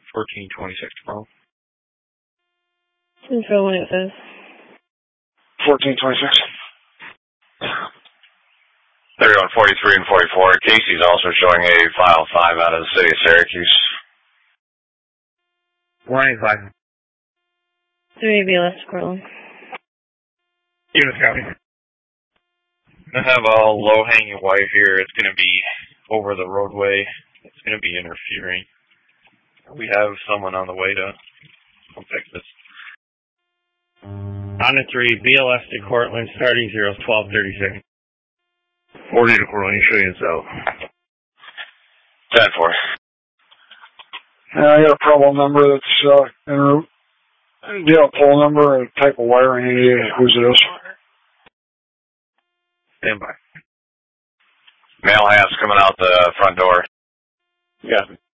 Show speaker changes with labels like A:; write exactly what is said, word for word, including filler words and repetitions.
A: fourteen twenty-six tomorrow.
B: Control when it says.
C: fourteen twenty-six.
D: thirty-one forty-three and forty-four. Casey's also showing a file five out of the city of Syracuse.
A: one eighty-five.
B: three B L S to Portland.
A: Unit copy. I have a low-hanging wire here. It's going to be over the roadway. It's going to be interfering. We have someone on the way to come fix this. On the three, B L S to Cortland, starting zero, twelve thirty-six. forty to Cortland, show you south.
D: ten four.
C: Yeah, I got a problem number that's uh, en route. Do you have a pole number or a type of wire and any whose it is?
A: Stand by.
D: Male house coming out the front door.
A: Yeah.